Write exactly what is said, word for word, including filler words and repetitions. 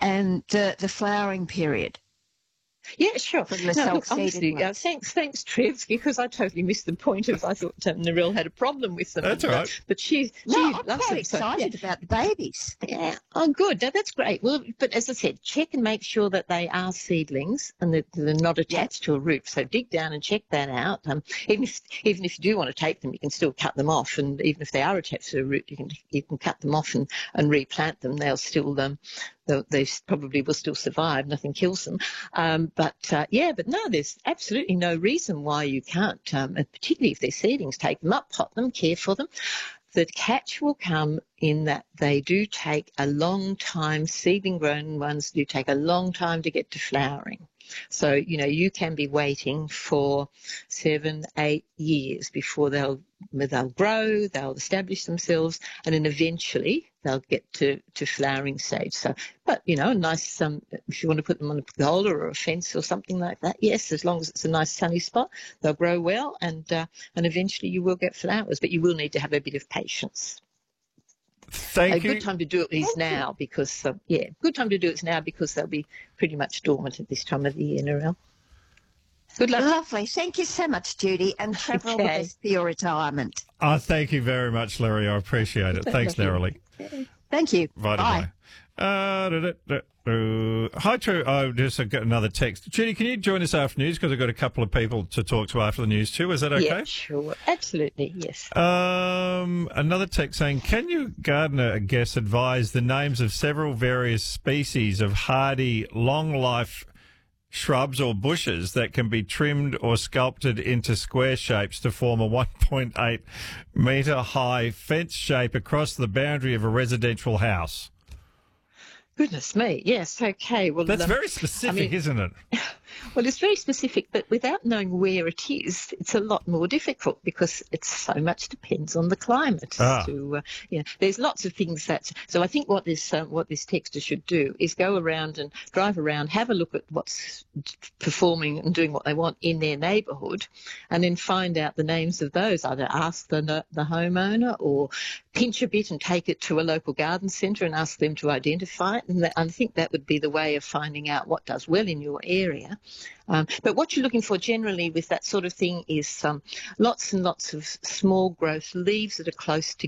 and the, the flowering period. Yeah, sure. From the No, look, self-seeded honestly, uh, ones. thanks, thanks, Trev, because I totally missed the point of I thought um, Narelle had a problem with them. That's and, all uh, right. But she, No, she I'm loves quite them. So, yeah. excited about the babies. Yeah. Oh, good. No, that's great. Well, but as I said, check and make sure that they are seedlings and that they're not attached to a root. So dig down and check that out. Um, even if even if you do want to take them, you can still cut them off. And even if they are attached to a root, you can you can cut them off and, and replant them. They'll still um, they'll, they probably will still survive. Nothing kills them. Um, but uh, yeah, but no, there's absolutely no reason why you can't. Um, and particularly if they're seedlings, take them up, pot them, care for them. The catch will come in that they do take a long time, seedling grown ones do take a long time to get to flowering. So, you know, you can be waiting for seven, eight years before they'll they'll grow, they'll establish themselves, and then eventually they'll get to, to flowering stage. So, but, you know, a nice, um, if you want to put them on a pergola or a fence or something like that, yes, as long as it's a nice sunny spot, they'll grow well, and uh, and eventually you will get flowers, but you will need to have a bit of patience. Thank a you. good time to do it is now because, uh, yeah, good time to do it now because they'll be pretty much dormant at this time of the year, Narelle. Good luck. Lovely. Thank you so much, Judy, and Trevor, all the Okay. best for your retirement. Oh, thank you very much, Larry. I appreciate it. Thanks, Narelle. Thank you. Right, Bye. Uh, da, da, da, da. Hi, True. Oh, just got another text. Judy, can you join us after news? Because I've got a couple of people to talk to after the news too. Is that okay? Yeah, sure. Absolutely, yes. Um, another text saying, can you, gardener, I guess, advise the names of several various species of hardy, long-life shrubs or bushes that can be trimmed or sculpted into square shapes to form a one point eight metre high fence shape across the boundary of a residential house? Goodness me. Yes, okay. Well, That's um, very specific, I mean, isn't it? Well, it's very specific, but without knowing where it is, it's a lot more difficult because it so much depends on the climate. Ah. To, uh, you know, there's lots of things that. So I think what this um, what this texter should do is go around and drive around, have a look at what's performing and doing what they want in their neighbourhood, and then find out the names of those. Either ask the the homeowner or pinch a bit and take it to a local garden centre and ask them to identify it. And that, I think that would be the way of finding out what does well in your area. Um, but what you're looking for generally with that sort of thing is um, lots and lots of small growth leaves that are close together.